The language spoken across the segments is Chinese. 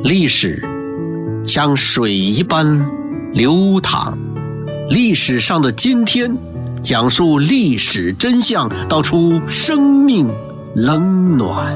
历史像水一般流淌，历史上的今天，讲述历史真相，道出生命冷暖。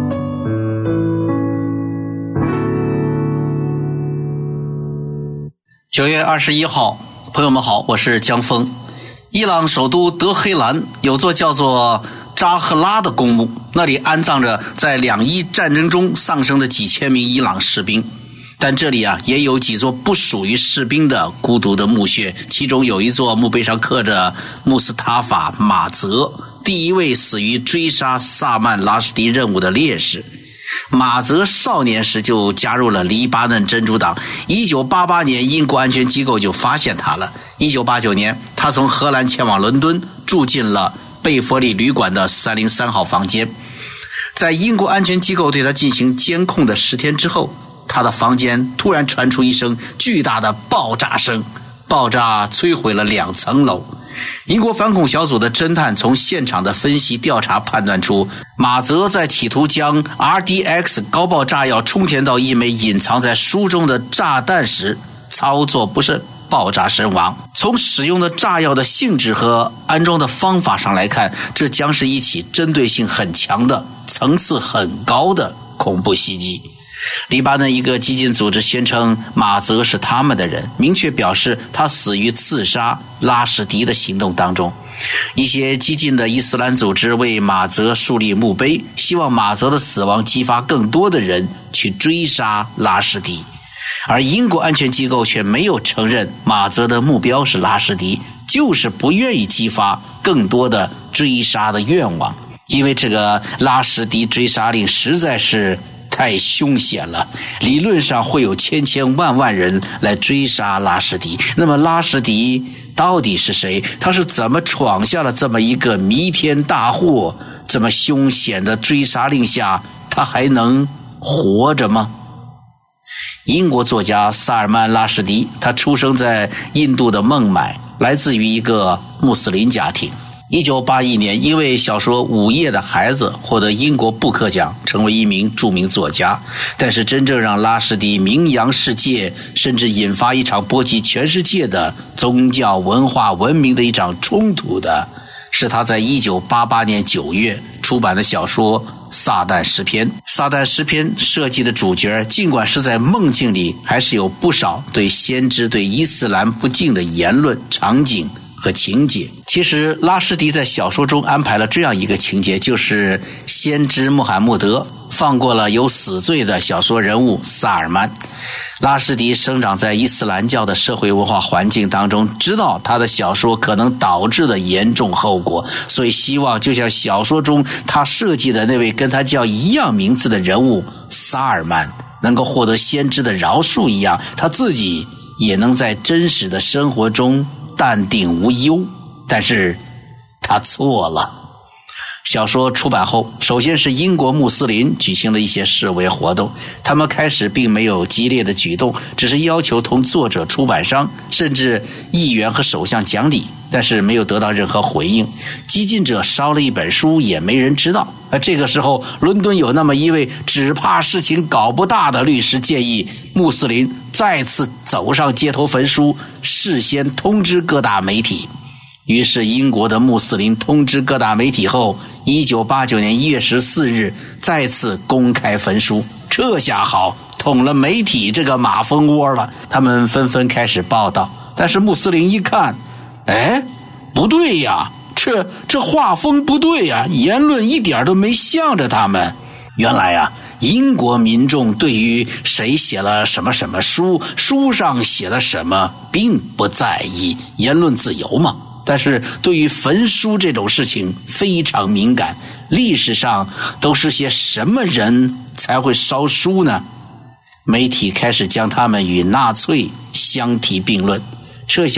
9月21号，朋友们好，我是江峰。伊朗首都德黑兰有座叫做扎赫拉的公墓，那里安葬着在两伊战争中丧生的几千名伊朗士兵。但这里也有几座不属于士兵的孤独的墓穴，其中有一座墓碑上刻着穆斯塔法·马泽，第一位死于追杀萨曼·拉什迪任务的烈士。马泽少年时就加入了黎巴嫩真主党，1988年英国安全机构就发现他了。1989年他从荷兰前往伦敦，住进了贝弗利旅馆的303号房间。在英国安全机构对他进行监控的10天之后，他的房间突然传出一声巨大的爆炸声，爆炸摧毁了2层楼。英国反恐小组的侦探从现场的分析调查判断出，马泽在企图将 RDX 高爆炸药充填到一枚隐藏在书中的炸弹时操作不慎，爆炸身亡。从使用的炸药的性质和安装的方法上来看，这将是一起针对性很强的、层次很高的恐怖袭击。黎巴嫩一个激进组织宣称马泽是他们的人，明确表示他死于刺杀拉什迪的行动当中。一些激进的伊斯兰组织为马泽树立墓碑，希望马泽的死亡激发更多的人去追杀拉什迪。而英国安全机构却没有承认马泽的目标是拉什迪，就是不愿意激发更多的追杀的愿望，因为这个拉什迪追杀令实在是太凶险了，理论上会有千千万万人来追杀拉什迪。那么拉什迪到底是谁？他是怎么闯下了这么一个弥天大祸？这么凶险的追杀令下，他还能活着吗？英国作家萨尔曼·拉什迪，他出生在印度的孟买，来自于一个穆斯林家庭。1981年因为小说《午夜的孩子》获得英国布克奖，成为一名著名作家。但是真正让拉什迪名扬世界，甚至引发一场波及全世界的宗教文化文明的一场冲突的，是他在1988年9月出版的小说《撒旦诗篇》。撒旦诗篇设计的主角，尽管是在梦境里，还是有不少对先知、对伊斯兰不敬的言论、场景和情节。其实拉什迪在小说中安排了这样一个情节，就是先知穆罕默德放过了有死罪的小说人物萨尔曼。拉什迪生长在伊斯兰教的社会文化环境当中，知道他的小说可能导致的严重后果，所以希望就像小说中他设计的那位跟他叫一样名字的人物萨尔曼能够获得先知的饶恕一样，他自己也能在真实的生活中淡定无忧。但是他错了。小说出版后，首先是英国穆斯林举行了一些示威活动，他们开始并没有激烈的举动，只是要求同作者、出版商甚至议员和首相讲理，但是没有得到任何回应。激进者烧了一本书，也没人知道。这个时候，伦敦有那么一位只怕事情搞不大的律师建议穆斯林再次走上街头焚书，事先通知各大媒体。于是英国的穆斯林通知各大媒体后，1989年1月14日再次公开焚书。这下好，捅了媒体这个马蜂窝了，他们纷纷开始报道。但是穆斯林一看，不对呀，这画风不对呀，言论一点都没向着他们。原来英国民众对于谁写了什么什么书，书上写了什么并不在意，言论自由嘛。但是对于焚书这种事情非常敏感，历史上都是些什么人才会烧书呢？媒体开始将他们与纳粹相提并论，这下